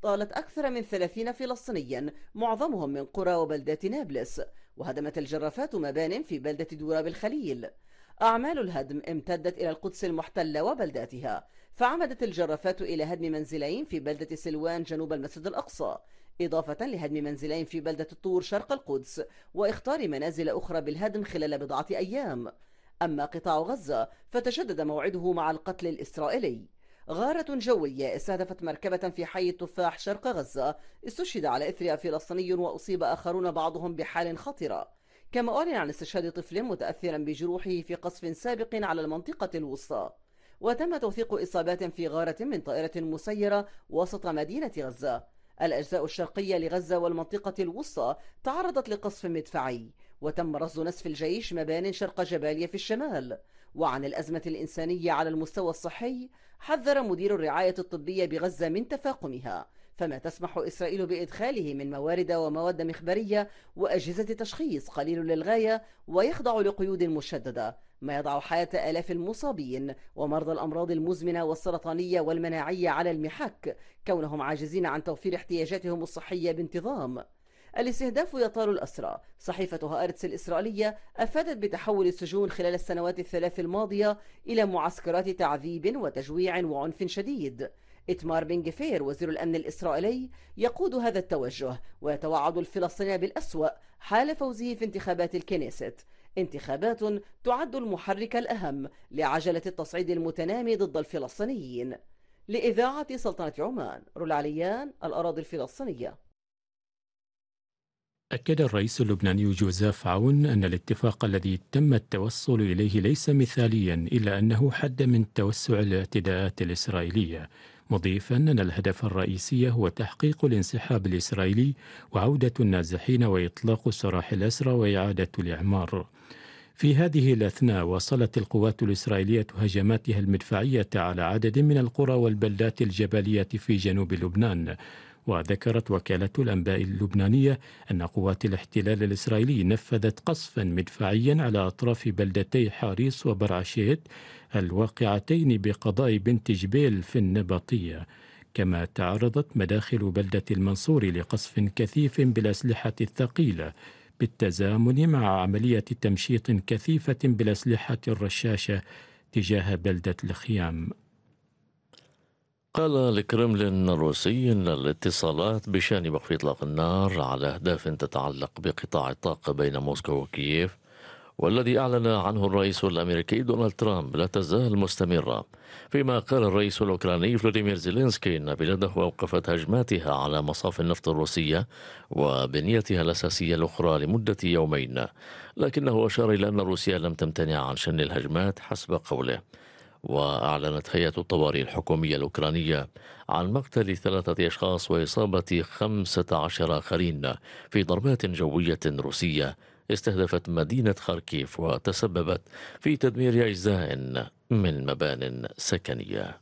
طالت أكثر من 30 فلسطينيا معظمهم من قرى وبلدات نابلس، وهدمت الجرافات مبان في بلدة دوراب الخليل. أعمال الهدم امتدت إلى القدس المحتلة وبلداتها، فعمدت الجرافات إلى هدم منزلين في بلدة سلوان جنوب المسجد الأقصى، إضافة لهدم منزلين في بلدة الطور شرق القدس، وإخطار منازل أخرى بالهدم خلال بضعة أيام. أما قطاع غزة فتجدد موعده مع القتل الإسرائيلي. غارة جوية استهدفت مركبة في حي التفاح شرق غزة، استشهد على إثرها فلسطيني وأصيب آخرون بعضهم بحال خطرة. كما أعلن عن استشهاد طفل متأثرا بجروحه في قصف سابق على المنطقة الوسطى. وتم توثيق إصابات في غارة من طائرة مسيرة وسط مدينة غزة. الأجزاء الشرقية لغزة والمنطقة الوسطى تعرضت لقصف مدفعي، وتم رصد نسف الجيش مبان شرق جباليا في الشمال. وعن الأزمة الإنسانية على المستوى الصحي حذر مدير الرعاية الطبية بغزة من تفاقمها، فما تسمح إسرائيل بإدخاله من موارد ومواد مخبرية وأجهزة تشخيص قليل للغاية ويخضع لقيود مشددة، ما يضع حياة آلاف المصابين ومرضى الأمراض المزمنة والسرطانية والمناعية على المحك، كونهم عاجزين عن توفير احتياجاتهم الصحية بانتظام. الاستهداف يطال الأسرى. صحيفة هآرتس الإسرائيلية أفادت بتحول السجون خلال السنوات الثلاث الماضية إلى معسكرات تعذيب وتجويع وعنف شديد. إتمار بن جفير وزير الأمن الإسرائيلي يقود هذا التوجه، ويتوعد الفلسطينيين بالأسوأ حال فوزه في انتخابات الكنيست، انتخابات تعد المحرك الأهم لعجلة التصعيد المتنامي ضد الفلسطينيين. لإذاعة سلطنة عمان، رولعليان، الأراضي الفلسطينية. أكد الرئيس اللبناني جوزيف عون أن الاتفاق الذي تم التوصل إليه ليس مثاليا، إلا أنه حد من توسع الاعتداءات الإسرائيلية، مضيفا أن الهدف الرئيسي هو تحقيق الانسحاب الإسرائيلي وعودة النازحين وإطلاق سراح الأسرى وإعادة الإعمار. في هذه الأثناء واصلت القوات الإسرائيلية هجماتها المدفعية على عدد من القرى والبلدات الجبلية في جنوب لبنان. وذكرت وكالة الأنباء اللبنانية أن قوات الاحتلال الإسرائيلي نفذت قصفا مدفعيا على أطراف بلدتي حاريص وبرعشيت الواقعتين بقضاء بنت جبيل في النبطية. كما تعرضت مداخل بلدة المنصور لقصف كثيف بالأسلحة الثقيلة بالتزامن مع عملية تمشيط كثيفة بالأسلحة الرشاشة تجاه بلدة الخيام. قال الكرملين الروسي أن الاتصالات بشأن وقف إطلاق النار على أهداف تتعلق بقطاع الطاقة بين موسكو وكييف، والذي أعلن عنه الرئيس الأمريكي دونالد ترامب، لا تزال مستمرة. فيما قال الرئيس الأوكراني فلاديمير زيلينسكي أن بلاده أوقفت هجماتها على مصافي النفط الروسية وبنيتها الأساسية الأخرى لمدة يومين، لكنه أشار إلى أن روسيا لم تمتنع عن شن الهجمات حسب قوله. وأعلنت هيئة الطوارئ الحكومية الأوكرانية عن مقتل 3 أشخاص وإصابة 15 آخرين في ضربات جوية روسية استهدفت مدينة خاركيف وتسببت في تدمير أجزاء من مبان سكنية.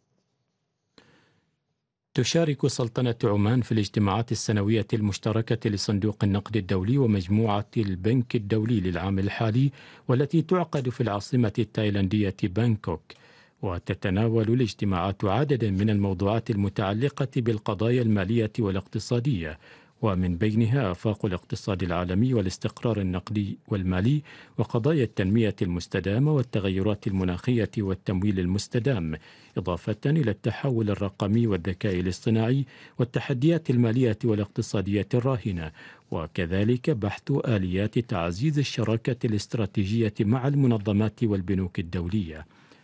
تشارك سلطنة عمان في الاجتماعات السنوية المشتركة لصندوق النقد الدولي ومجموعة البنك الدولي للعام الحالي، والتي تعقد في العاصمة التايلاندية بانكوك. وتتناول الاجتماعات عددا من الموضوعات المتعلقة بالقضايا المالية والاقتصادية، ومن بينها آفاق الاقتصاد العالمي والاستقرار النقدي والمالي، وقضايا التنمية المستدامة والتغيرات المناخية والتمويل المستدام، إضافة إلى التحول الرقمي والذكاء الاصطناعي والتحديات المالية والاقتصادية الراهنة، وكذلك بحث آليات تعزيز الشراكة الاستراتيجية مع المنظمات والبنوك الدولية.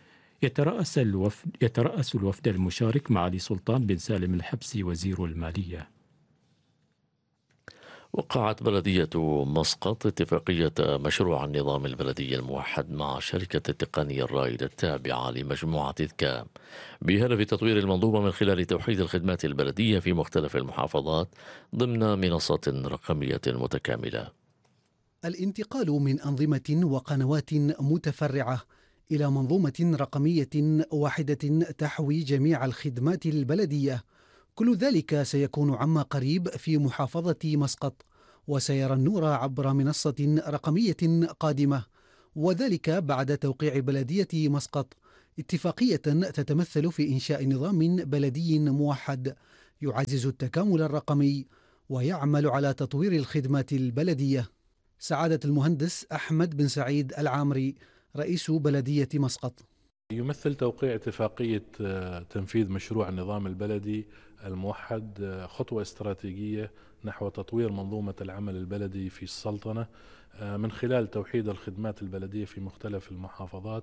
يترأس الوفد المشارك معالي سلطان بن سالم الحبسي وزير المالية. وقعت بلدية مسقط اتفاقية مشروع النظام البلدي الموحد مع شركة التقنية الرائدة التابعة لمجموعة إذكام بهدف تطوير المنظومة من خلال توحيد الخدمات البلدية في مختلف المحافظات ضمن منصة رقمية متكاملة. الانتقال من أنظمة وقنوات متفرعة إلى منظومة رقمية واحدة تحوي جميع الخدمات البلدية، كل ذلك سيكون عما قريب في محافظة مسقط، وسيرى النور عبر منصة رقمية قادمة، وذلك بعد توقيع بلدية مسقط اتفاقية تتمثل في إنشاء نظام بلدي موحد يعزز التكامل الرقمي ويعمل على تطوير الخدمات البلدية. سعادة المهندس أحمد بن سعيد العامري رئيس بلدية مسقط: يمثل توقيع اتفاقية تنفيذ مشروع النظام البلدي الموحد خطوة استراتيجية نحو تطوير منظومة العمل البلدي في السلطنة من خلال توحيد الخدمات البلدية في مختلف المحافظات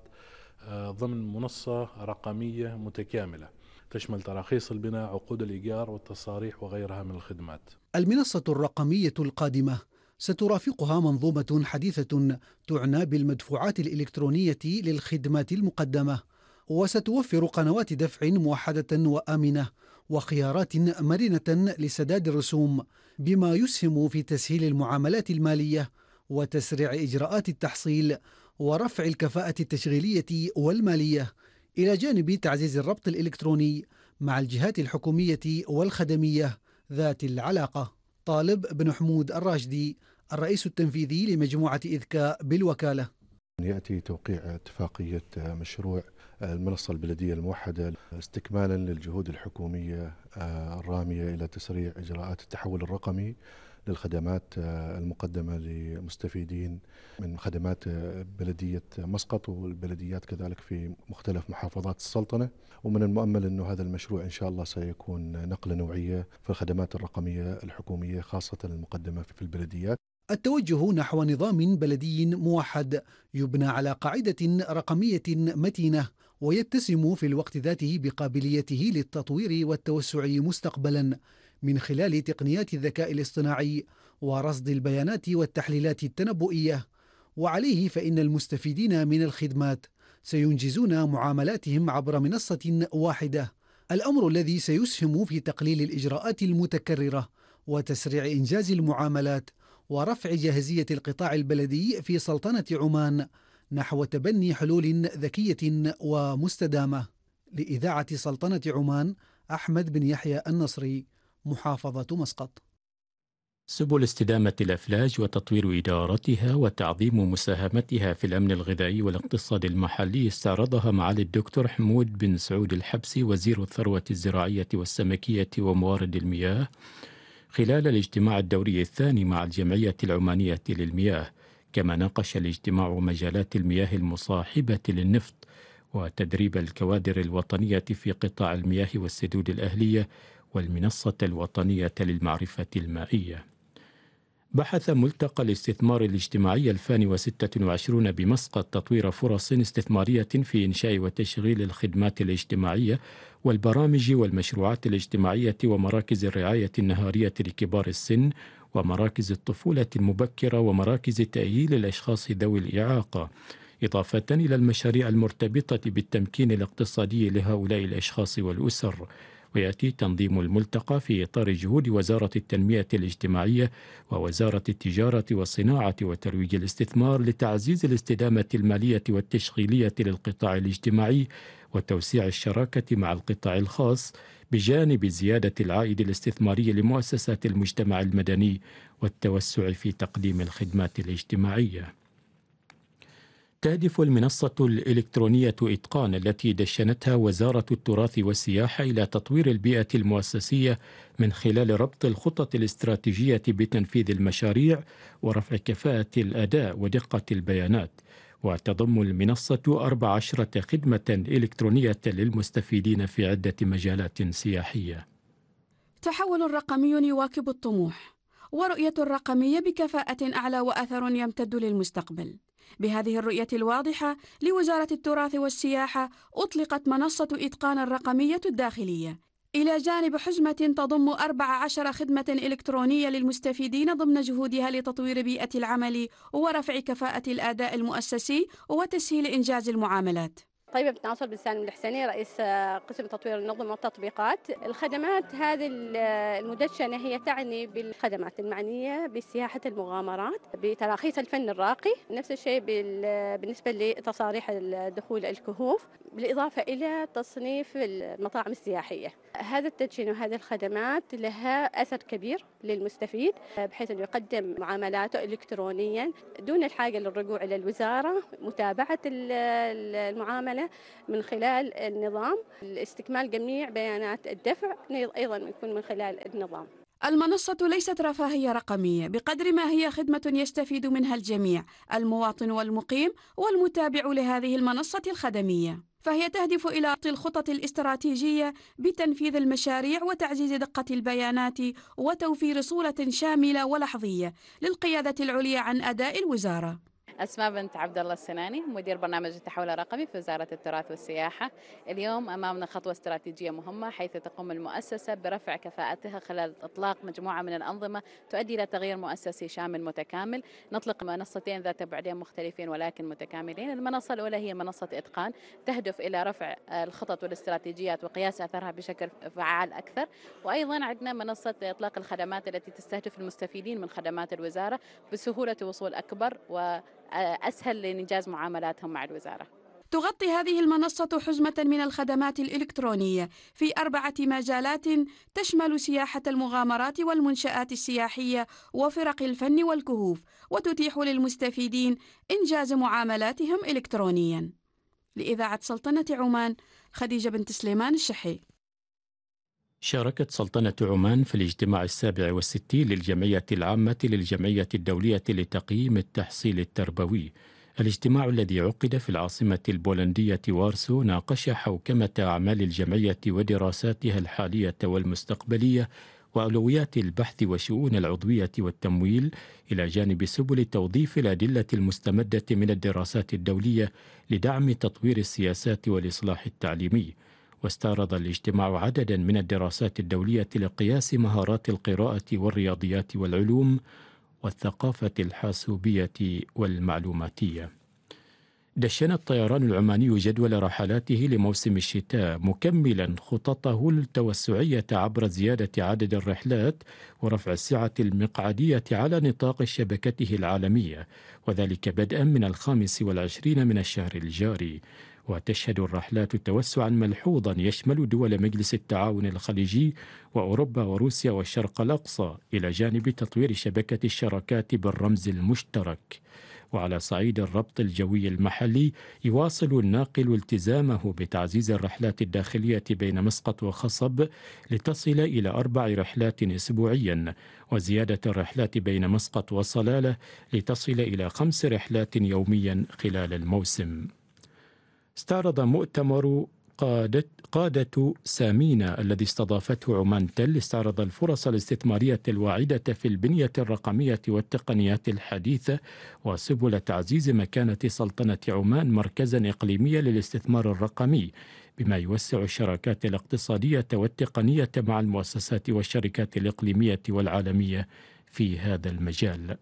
ضمن منصة رقمية متكاملة تشمل تراخيص البناء، عقود الإيجار والتصاريح وغيرها من الخدمات. المنصة الرقمية القادمة سترافقها منظومة حديثة تعنى بالمدفوعات الإلكترونية للخدمات المقدمة، وستوفر قنوات دفع موحدة وآمنة وخيارات مرنة لسداد الرسوم، بما يسهم في تسهيل المعاملات المالية وتسريع إجراءات التحصيل ورفع الكفاءة التشغيلية والمالية، إلى جانب تعزيز الربط الإلكتروني مع الجهات الحكومية والخدمية ذات العلاقة. طالب بن حمود الراشدي، الرئيس التنفيذي لمجموعة إذكاء بالوكالة: يأتي توقيع اتفاقية مشروع المنصة البلدية الموحدة استكمالا للجهود الحكومية الرامية إلى تسريع إجراءات التحول الرقمي للخدمات المقدمة لمستفيدين من خدمات بلدية مسقط والبلديات كذلك في مختلف محافظات السلطنة. ومن المؤمل أن هذا المشروع إن شاء الله سيكون نقلة نوعية في الخدمات الرقمية الحكومية خاصة المقدمة في البلديات. التوجه نحو نظام بلدي موحد يبنى على قاعدة رقمية متينة ويتسم في الوقت ذاته بقابليته للتطوير والتوسع مستقبلا من خلال تقنيات الذكاء الاصطناعي ورصد البيانات والتحليلات التنبؤية. وعليه فإن المستفيدين من الخدمات سينجزون معاملاتهم عبر منصة واحدة، الأمر الذي سيسهم في تقليل الإجراءات المتكررة وتسريع إنجاز المعاملات ورفع جاهزية القطاع البلدي في سلطنة عمان نحو تبني حلول ذكية ومستدامة. لإذاعة سلطنة عمان، أحمد بن يحيى النصري، محافظة مسقط. سبل استدامة الأفلاج وتطوير إدارتها وتعظيم مساهمتها في الأمن الغذائي والاقتصاد المحلي استعرضها معالي الدكتور حمود بن سعود الحبسي وزير الثروة الزراعية والسمكية وموارد المياه خلال الاجتماع الدوري الثاني مع الجمعية العمانية للمياه. كما ناقش الاجتماع مجالات المياه المصاحبة للنفط وتدريب الكوادر الوطنية في قطاع المياه والسدود الأهلية والمنصة الوطنية للمعرفة المائية. بحث ملتقى الاستثمار الاجتماعي 2026 بمسقط تطوير فرص استثمارية في إنشاء وتشغيل الخدمات الاجتماعية والبرامج والمشروعات الاجتماعية ومراكز الرعاية النهارية لكبار السن ومراكز الطفولة المبكرة ومراكز تأهيل الأشخاص ذوي الإعاقة، إضافة إلى المشاريع المرتبطة بالتمكين الاقتصادي لهؤلاء الأشخاص والأسر. ويأتي تنظيم الملتقى في إطار جهود وزارة التنمية الاجتماعية ووزارة التجارة والصناعة وترويج الاستثمار لتعزيز الاستدامة المالية والتشغيلية للقطاع الاجتماعي وتوسيع الشراكة مع القطاع الخاص بجانب زيادة العائد الاستثماري لمؤسسات المجتمع المدني والتوسع في تقديم الخدمات الاجتماعية. تهدف المنصة الإلكترونية إتقان التي دشنتها وزارة التراث والسياحة إلى تطوير البيئة المؤسسية من خلال ربط الخطط الاستراتيجية بتنفيذ المشاريع ورفع كفاءة الأداء ودقة البيانات. وتضم المنصة 14 خدمة إلكترونية للمستفيدين في عدة مجالات سياحية. تحول رقمي يواكب الطموح، ورؤية رقمية بكفاءة أعلى وأثر يمتد للمستقبل. بهذه الرؤية الواضحة لوزارة التراث والسياحة أطلقت منصة إتقان الرقمية الداخلية إلى جانب حزمة تضم 14 خدمة إلكترونية للمستفيدين ضمن جهودها لتطوير بيئة العمل ورفع كفاءة الأداء المؤسسي وتسهيل إنجاز المعاملات. طيبة بنت ناصر بن سالم الحسيني، رئيس قسم تطوير النظم والتطبيقات. الخدمات هذه المدشنة هي تعني بالخدمات المعنية بسياحة المغامرات، بتراخيص الفن الراقي، نفس الشيء بالنسبة لتصاريح دخول الكهوف، بالإضافة إلى تصنيف المطاعم السياحية. هذا التدشين وهذه الخدمات لها أثر كبير للمستفيد بحيث أنه يقدم معاملاته إلكترونيا دون الحاجة للرجوع إلى الوزارة، متابعة المعاملة الرقمية من خلال النظام، استكمال جميع بيانات الدفع أيضا يكون من خلال النظام. المنصة ليست رفاهية رقمية بقدر ما هي خدمة يستفيد منها الجميع، المواطن والمقيم والمتابع لهذه المنصة الخدمية، فهي تهدف إلى الخطط الاستراتيجية بتنفيذ المشاريع وتعزيز دقة البيانات وتوفير صورة شاملة ولحظية للقيادة العليا عن أداء الوزارة. أسماء بنت عبد الله السناني، مدير برنامج التحول الرقمي في وزارة التراث والسياحة. اليوم أمامنا خطوة استراتيجية مهمة، حيث تقوم المؤسسة برفع كفاءتها خلال إطلاق مجموعة من الأنظمة تؤدي إلى تغيير مؤسسي شامل متكامل. نطلق منصتين ذات بعدين مختلفين ولكن متكاملين. المنصة الأولى هي منصة إتقان، تهدف إلى رفع الخطط والاستراتيجيات وقياس أثرها بشكل فعال أكثر. وأيضا عندنا منصة إطلاق الخدمات التي تستهدف المستفيدين من خدمات الوزارة بسهولة وصول أكبر وأسهل لإنجاز معاملاتهم مع الوزارة. تغطي هذه المنصة حزمة من الخدمات الإلكترونية في 4 مجالات تشمل سياحة المغامرات والمنشآت السياحية وفرق الفن والكهوف، وتتيح للمستفيدين إنجاز معاملاتهم إلكترونيا. لإذاعة سلطنة عمان، خديجة بنت سليمان الشحي. شاركت سلطنة عمان في الاجتماع 67 للجمعية العامة للجمعية الدولية لتقييم التحصيل التربوي. الاجتماع الذي عقد في العاصمة البولندية وارسو ناقش حوكمة أعمال الجمعية ودراساتها الحالية والمستقبلية وأولويات البحث وشؤون العضوية والتمويل، إلى جانب سبل توظيف الأدلة المستمدة من الدراسات الدولية لدعم تطوير السياسات والإصلاح التعليمي. واستعرض الاجتماع عددا من الدراسات الدولية لقياس مهارات القراءة والرياضيات والعلوم والثقافة الحاسوبية والمعلوماتية. دشن الطيران العماني جدول رحلاته لموسم الشتاء، مكملا خططه التوسعية عبر زيادة عدد الرحلات ورفع السعة المقعدية على نطاق شبكته العالمية، وذلك بدءا من 25 من الشهر الجاري. وتشهد الرحلات توسعا ملحوظا يشمل دول مجلس التعاون الخليجي وأوروبا وروسيا والشرق الأقصى، إلى جانب تطوير شبكة الشراكات بالرمز المشترك. وعلى صعيد الربط الجوي المحلي، يواصل الناقل التزامه بتعزيز الرحلات الداخلية بين مسقط وخصب لتصل إلى 4 رحلات أسبوعيا، وزيادة الرحلات بين مسقط وصلالة لتصل إلى 5 رحلات يوميا خلال الموسم. استعرض مؤتمر قادة سامينا الذي استضافته عمان تل الفرص الاستثمارية الواعدة في البنية الرقمية والتقنيات الحديثة وسبل تعزيز مكانة سلطنة عمان مركزا إقليميا للاستثمار الرقمي، بما يوسع الشراكات الاقتصادية والتقنية مع المؤسسات والشركات الإقليمية والعالمية في هذا المجال.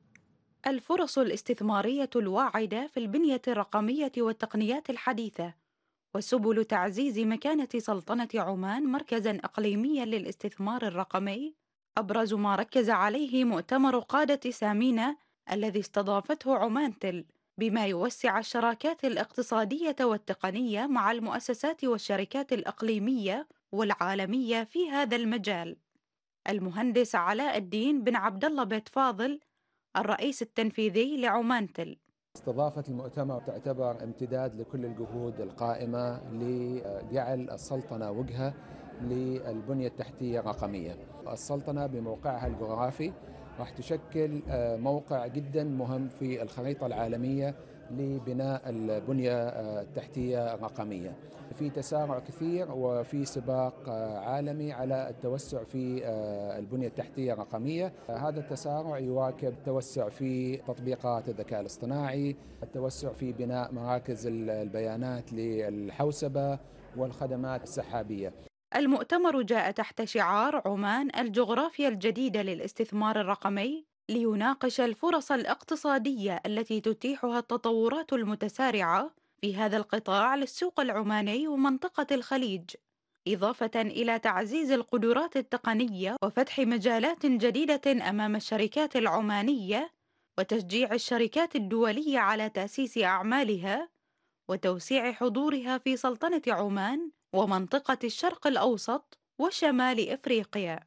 الفرص الاستثمارية الواعدة في البنية الرقمية والتقنيات الحديثة وسبل تعزيز مكانة سلطنة عمان مركزاً إقليمياً للاستثمار الرقمي، أبرز ما ركز عليه مؤتمر قادة سامينا الذي استضافته عمان تل، بما يوسع الشراكات الاقتصادية والتقنية مع المؤسسات والشركات الإقليمية والعالمية في هذا المجال. المهندس علاء الدين بن عبد الله بيت فاضل، الرئيس التنفيذي لعمان تل: استضافة المؤتمر تعتبر امتداد لكل الجهود القائمة لجعل السلطنة وجهة للبنية التحتية الرقمية. السلطنة بموقعها الجغرافي راح تشكل موقع جدا مهم في الخريطة العالمية لبناء البنية التحتية الرقمية. في تسارع كثير وفي سباق عالمي على التوسع في البنية التحتية الرقمية. هذا التسارع يواكب التوسع في تطبيقات الذكاء الاصطناعي، التوسع في بناء مراكز البيانات للحوسبة والخدمات السحابية. المؤتمر جاء تحت شعار عمان الجغرافيا الجديدة للاستثمار الرقمي، ليناقش الفرص الاقتصادية التي تتيحها التطورات المتسارعة في هذا القطاع للسوق العماني ومنطقة الخليج، إضافة إلى تعزيز القدرات التقنية وفتح مجالات جديدة أمام الشركات العمانية، وتشجيع الشركات الدولية على تأسيس أعمالها وتوسيع حضورها في سلطنة عمان ومنطقة الشرق الأوسط وشمال إفريقيا.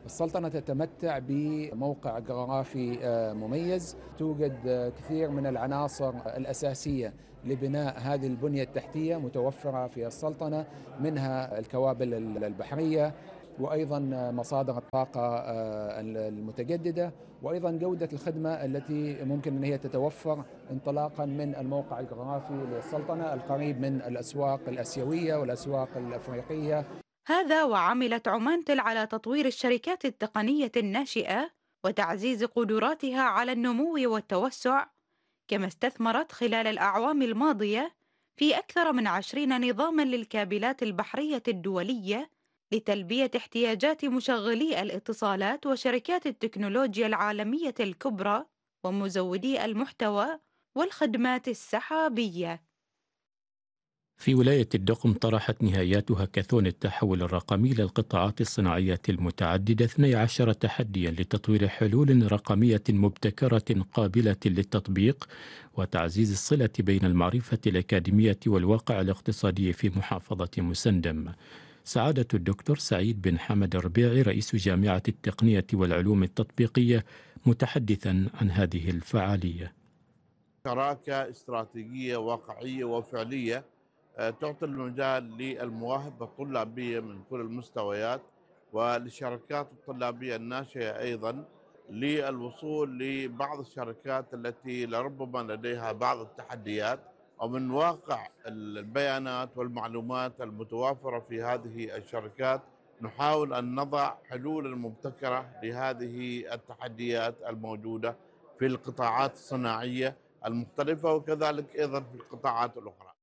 السلطنة تتمتع بموقع جغرافي مميز، توجد كثير من العناصر الأساسية لبناء هذه البنية التحتية متوفرة في السلطنة، منها الكوابل البحرية وأيضا مصادر الطاقة المتجددة، وأيضا جودة الخدمة التي ممكن أن هي تتوفر انطلاقا من الموقع الجغرافي للسلطنة القريب من الأسواق الآسيوية والأسواق الأفريقية. هذا وعملت عمان تل على تطوير الشركات التقنية الناشئة وتعزيز قدراتها على النمو والتوسع، كما استثمرت خلال الأعوام الماضية في أكثر من 20 نظاماً للكابلات البحرية الدولية لتلبية احتياجات مشغلي الاتصالات وشركات التكنولوجيا العالمية الكبرى ومزودي المحتوى والخدمات السحابية. في ولاية الدقم طرحت نهايات هاكاثون التحول الرقمي للقطاعات الصناعية المتعددة 12 تحديا لتطوير حلول رقمية مبتكرة قابلة للتطبيق وتعزيز الصلة بين المعرفة الأكاديمية والواقع الاقتصادي في محافظة مسندم. سعادة الدكتور سعيد بن حمد الربيعي رئيس جامعة التقنية والعلوم التطبيقية متحدثا عن هذه الفعالية. شراكة استراتيجية واقعية وفعلية تعطي المجال للمواهب الطلابية من كل المستويات وللشركات الطلابية الناشئة أيضا للوصول لبعض الشركات التي لربما لديها بعض التحديات، ومن واقع البيانات والمعلومات المتوافرة في هذه الشركات نحاول أن نضع حلول مبتكرة لهذه التحديات الموجودة في القطاعات الصناعية المختلفة وكذلك أيضا في القطاعات الأخرى.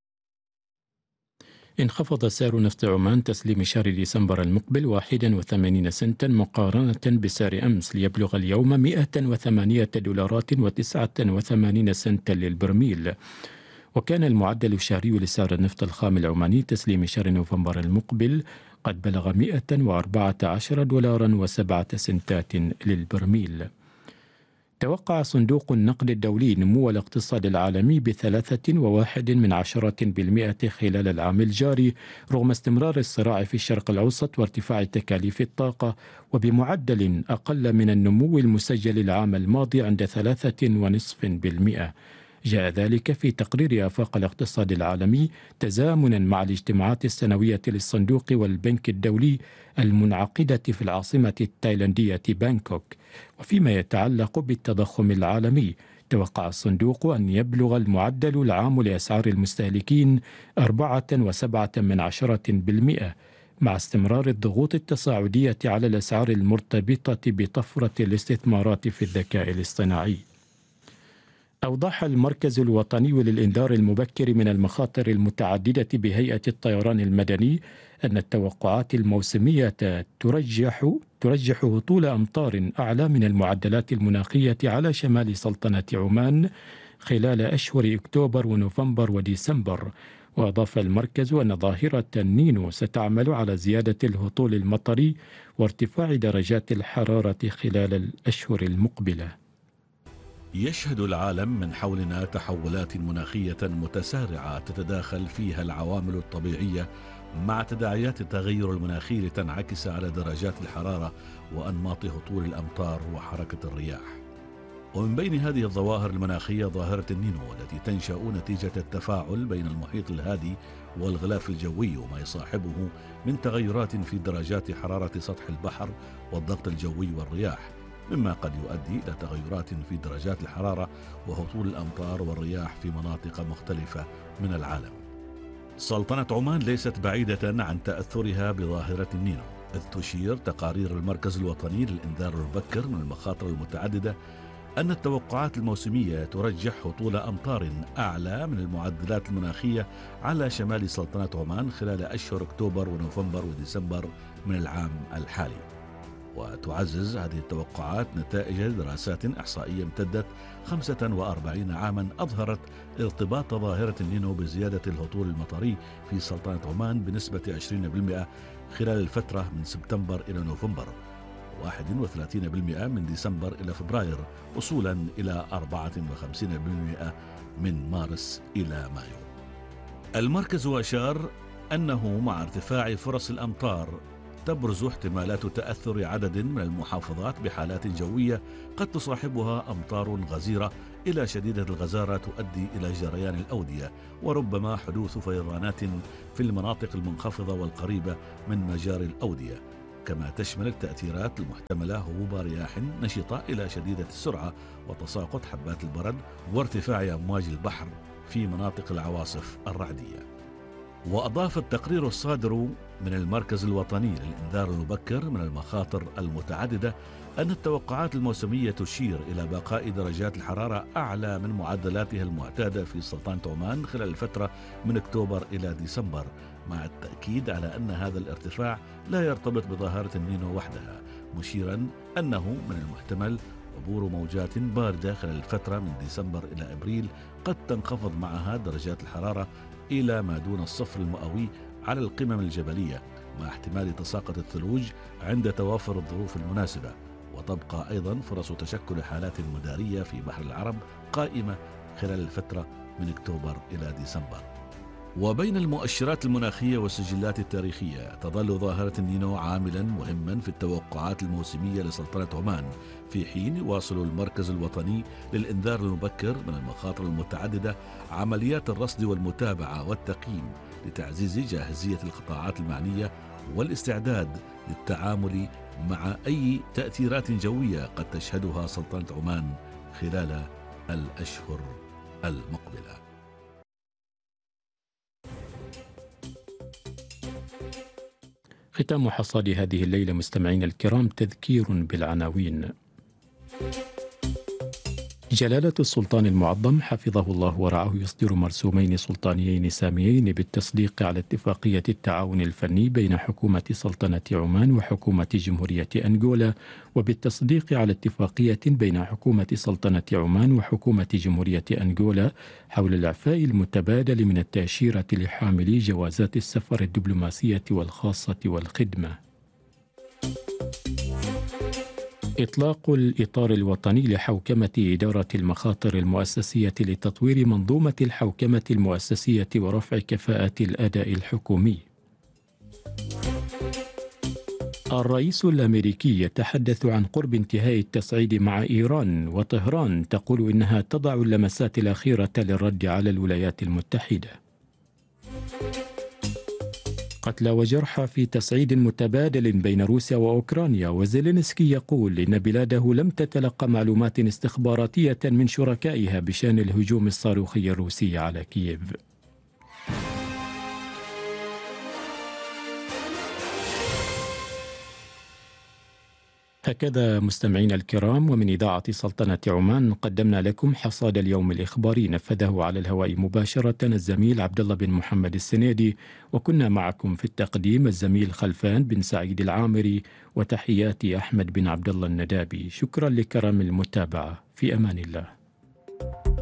انخفض سعر نفط عمان تسليم شهر ديسمبر المقبل 81 سنتا مقارنة بسعر أمس ليبلغ اليوم $108.89 سنتا للبرميل. وكان المعدل الشهري لسعر النفط الخام العماني تسليم شهر نوفمبر المقبل قد بلغ $114.07 سنتات للبرميل. توقع صندوق النقد الدولي نمو الاقتصاد العالمي ب3.1% خلال العام الجاري رغم استمرار الصراع في الشرق الأوسط وارتفاع تكاليف الطاقة، وبمعدل أقل من النمو المسجل العام الماضي عند 3.5%. جاء ذلك في تقرير آفاق الاقتصاد العالمي تزامنا مع الاجتماعات السنوية للصندوق والبنك الدولي المنعقدة في العاصمة التايلاندية بانكوك. وفيما يتعلق بالتضخم العالمي، توقع الصندوق أن يبلغ المعدل العام لأسعار المستهلكين 4.7% مع استمرار الضغوط التصاعدية على الأسعار المرتبطة بطفرة الاستثمارات في الذكاء الاصطناعي. أوضح المركز الوطني للإنذار المبكر من المخاطر المتعددة بهيئة الطيران المدني أن التوقعات الموسمية ترجح هطول أمطار أعلى من المعدلات المناخية على شمال سلطنة عمان خلال أشهر أكتوبر ونوفمبر وديسمبر. وأضاف المركز أن ظاهرة النينو ستعمل على زيادة الهطول المطري وارتفاع درجات الحرارة خلال الأشهر المقبلة. يشهد العالم من حولنا تحولات مناخية متسارعة تتداخل فيها العوامل الطبيعية مع تداعيات التغير المناخي لتنعكس على درجات الحرارة وأنماط هطول الأمطار وحركة الرياح. ومن بين هذه الظواهر المناخية ظاهرة النينو التي تنشأ نتيجة التفاعل بين المحيط الهادي والغلاف الجوي وما يصاحبه من تغيرات في درجات حرارة سطح البحر والضغط الجوي والرياح، مما قد يؤدي إلى تغيرات في درجات الحرارة وهطول الأمطار والرياح في مناطق مختلفة من العالم. سلطنة عمان ليست بعيدة عن تأثرها بظاهرة النينو، إذ تشير تقارير المركز الوطني للإنذار المبكر من المخاطر المتعددة أن التوقعات الموسمية ترجح هطول أمطار أعلى من المعدلات المناخية على شمال سلطنة عمان خلال أشهر أكتوبر ونوفمبر وديسمبر من العام الحالي. وتعزز هذه التوقعات نتائج دراسات إحصائية امتدت 45 عاما أظهرت ارتباط ظاهرة النينو بزيادة الهطول المطري في سلطنة عمان بنسبة 20% خلال الفترة من سبتمبر إلى نوفمبر، 31% من ديسمبر إلى فبراير، وصولا إلى 54% من مارس إلى مايو. المركز أشار أنه مع ارتفاع فرص الأمطار تبرز احتمالات تأثر عدد من المحافظات بحالات جوية قد تصاحبها أمطار غزيرة إلى شديدة الغزارة تؤدي إلى جريان الأودية وربما حدوث فيضانات في المناطق المنخفضة والقريبة من مجاري الأودية. كما تشمل التأثيرات المحتملة هبوب رياح نشطة إلى شديدة السرعة وتساقط حبات البرد وارتفاع أمواج البحر في مناطق العواصف الرعدية. وأضاف التقرير الصادر من المركز الوطني للإنذار المبكر من المخاطر المتعددة أن التوقعات الموسمية تشير إلى بقاء درجات الحرارة أعلى من معدلاتها المعتادة في سلطنة عمان خلال الفترة من أكتوبر إلى ديسمبر، مع التأكيد على أن هذا الارتفاع لا يرتبط بظاهرة النينو وحدها، مشيرا أنه من المحتمل عبور موجات باردة خلال الفترة من ديسمبر إلى أبريل قد تنخفض معها درجات الحرارة إلى ما دون الصفر المئوي على القمم الجبلية، مع احتمال تساقط الثلوج عند توافر الظروف المناسبة. وتبقى أيضا فرص تشكل حالات مدارية في بحر العرب قائمة خلال الفترة من أكتوبر إلى ديسمبر. وبين المؤشرات المناخية والسجلات التاريخية تظل ظاهرة النينو عاملا مهما في التوقعات الموسمية لسلطنة عمان، في حين يواصل المركز الوطني للإنذار المبكر من المخاطر المتعددة عمليات الرصد والمتابعة والتقييم لتعزيز جاهزية القطاعات المعنية والاستعداد للتعامل مع أي تأثيرات جوية قد تشهدها سلطنة عمان خلال الأشهر المقبلة. ختام حصاد هذه الليلة مستمعين الكرام تذكير بالعناوين. جلالة السلطان المعظم حفظه الله ورعاه يصدر مرسومين سلطانيين ساميين بالتصديق على اتفاقية التعاون الفني بين حكومة سلطنة عمان وحكومة جمهورية أنغولا، وبالتصديق على اتفاقية بين حكومة سلطنة عمان وحكومة جمهورية أنغولا حول الإعفاء المتبادل من التأشيرة لحاملي جوازات السفر الدبلوماسية والخاصة والخدمة. إطلاق الإطار الوطني لحوكمة إدارة المخاطر المؤسسية لتطوير منظومة الحوكمة المؤسسية ورفع كفاءة الأداء الحكومي. الرئيس الأمريكي يتحدث عن قرب انتهاء التصعيد مع إيران، وطهران تقول إنها تضع اللمسات الأخيرة للرد على الولايات المتحدة. قتلى وجرحى في تصعيد متبادل بين روسيا وأوكرانيا، وزيلينسكي يقول إن بلاده لم تتلقى معلومات استخباراتية من شركائها بشأن الهجوم الصاروخي الروسي على كييف. هكذا مستمعين الكرام، ومن إذاعة سلطنة عمان قدمنا لكم حصاد اليوم الإخباري، نفذه على الهواء مباشرة الزميل عبد الله بن محمد السنيدي، وكنا معكم في التقديم الزميل خلفان بن سعيد العامري، وتحياتي أحمد بن عبد الله الندابي. شكرا لكرم المتابعة، في أمان الله.